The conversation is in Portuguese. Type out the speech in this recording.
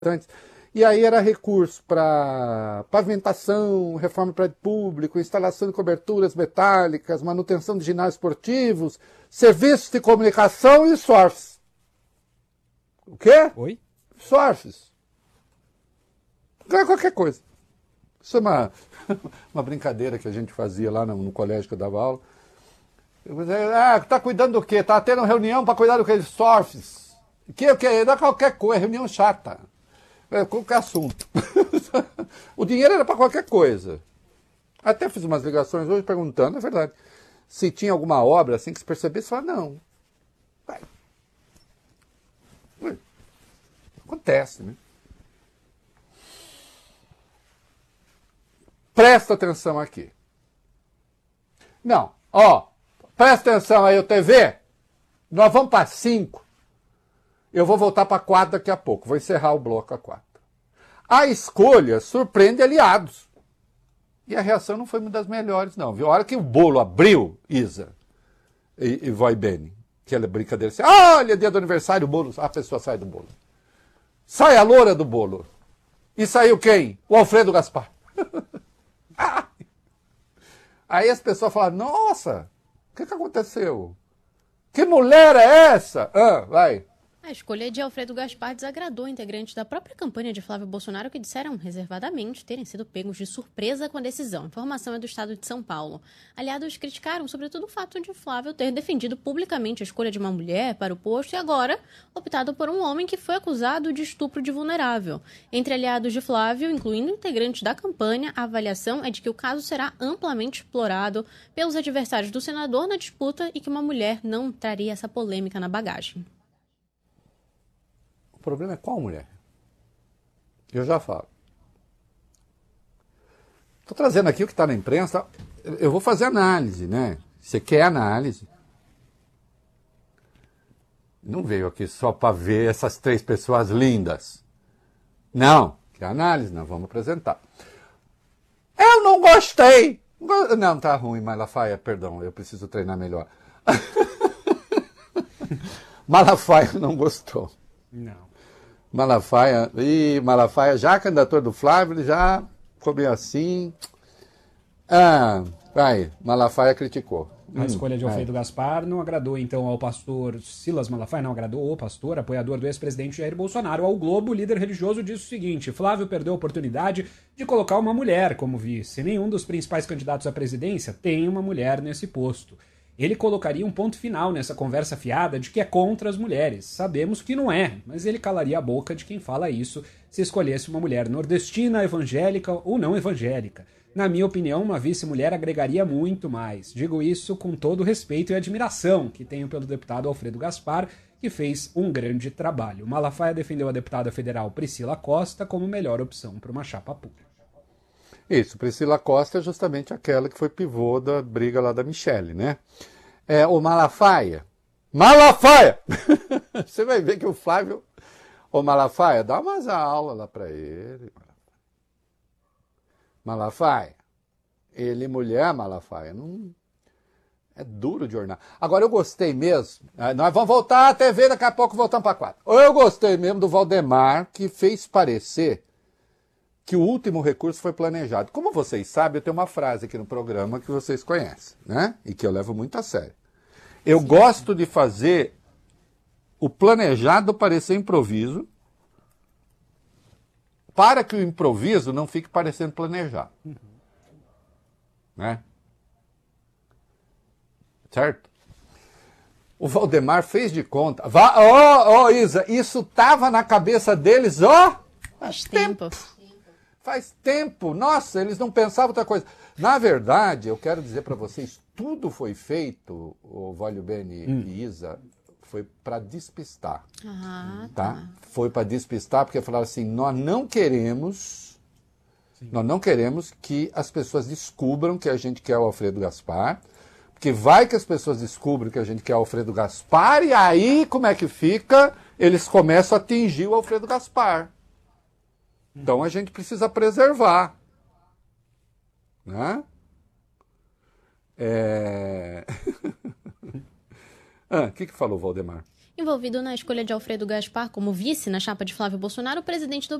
E aí era recurso para pavimentação, reforma de prédio público, instalação de coberturas metálicas, manutenção de ginásios esportivos, serviços de comunicação e SORFs. O quê? Oi? SORFs. Qualquer coisa. Isso é uma brincadeira que a gente fazia lá no colégio que eu dava aula. Tá cuidando do quê? Tá tendo reunião para cuidar do quê? SORFs. O quê? Dá qualquer coisa, reunião chata. Qualquer assunto. O dinheiro era para qualquer coisa. Até fiz umas ligações hoje perguntando, é verdade, se tinha alguma obra assim que se percebesse, fala, não. Vai. Acontece, né? Presta atenção aqui. Não, presta atenção aí, o TV. Nós vamos para 5. Eu vou voltar para 4 daqui a pouco. Vou encerrar o bloco a 4. A escolha surpreende aliados. E a reação não foi uma das melhores, não. Viu? A hora que o bolo abriu, Isa e Vai Bene, aquela brincadeira assim, olha, dia do aniversário, o bolo, a pessoa sai do bolo. Sai a loura do bolo. E saiu quem? O Alfredo Gaspar. Aí as pessoas falaram, nossa, o que aconteceu? Que mulher é essa? Vai. A escolha de Alfredo Gaspar desagradou integrantes da própria campanha de Flávio Bolsonaro que disseram reservadamente terem sido pegos de surpresa com a decisão. A informação é do estado de São Paulo. Aliados criticaram, sobretudo, o fato de Flávio ter defendido publicamente a escolha de uma mulher para o posto e agora optado por um homem que foi acusado de estupro de vulnerável. Entre aliados de Flávio, incluindo integrantes da campanha, a avaliação é de que o caso será amplamente explorado pelos adversários do senador na disputa e que uma mulher não traria essa polêmica na bagagem. O problema é qual mulher? Eu já falo. Estou trazendo aqui o que está na imprensa. Eu vou fazer análise, né? Você quer análise? Não veio aqui só para ver essas 3 pessoas lindas. Não, quer análise, nós vamos apresentar. Eu não gostei. Não, tá ruim, Malafaia, perdão, eu preciso treinar melhor. Malafaia não gostou. Não. Malafaia, já candidator do Flávio, ele já ficou meio assim. Malafaia criticou. A escolha de Alfredo Gaspar não agradou, então, ao pastor Silas Malafaia, não agradou o pastor, apoiador do ex-presidente Jair Bolsonaro. Ao Globo, o líder religioso disse o seguinte: Flávio perdeu a oportunidade de colocar uma mulher como vice. Nenhum dos principais candidatos à presidência tem uma mulher nesse posto. Ele colocaria um ponto final nessa conversa fiada de que é contra as mulheres. Sabemos que não é, mas ele calaria a boca de quem fala isso se escolhesse uma mulher nordestina, evangélica ou não evangélica. Na minha opinião, uma vice-mulher agregaria muito mais. Digo isso com todo o respeito e admiração que tenho pelo deputado Alfredo Gaspar, que fez um grande trabalho. Malafaia defendeu a deputada federal Priscila Costa como melhor opção para uma chapa pública. Isso, Priscila Costa é justamente aquela que foi pivô da briga lá da Michelle, né? O Malafaia! Você vai ver que o Flávio... O Malafaia, dá umas aulas lá para ele. Malafaia. Ele, mulher, Malafaia, não... É duro de ornar. Agora, eu gostei mesmo... Nós vamos voltar à TV, daqui a pouco voltamos para 4. Eu gostei mesmo do Valdemar, que fez parecer que o último recurso foi planejado. Como vocês sabem, eu tenho uma frase aqui no programa que vocês conhecem, né? E que eu levo muito a sério. Eu gosto de fazer o planejado parecer improviso, para que o improviso não fique parecendo planejado. Né? Certo? O Valdemar fez de conta. Isa, isso estava na cabeça deles, Faz tempo. Faz tempo. Nossa, eles não pensavam outra coisa. Na verdade, eu quero dizer para vocês, tudo foi feito, o Valio Bene e Isa, foi para despistar. Tá? Foi para despistar, porque falaram assim, nós não queremos que as pessoas descubram que a gente quer o Alfredo Gaspar, porque vai que as pessoas descubram que a gente quer o Alfredo Gaspar, e aí, como é que fica? Eles começam a atingir o Alfredo Gaspar. Então a gente precisa preservar. Né? O que falou o Valdemar? Envolvido na escolha de Alfredo Gaspar como vice na chapa de Flávio Bolsonaro, o presidente do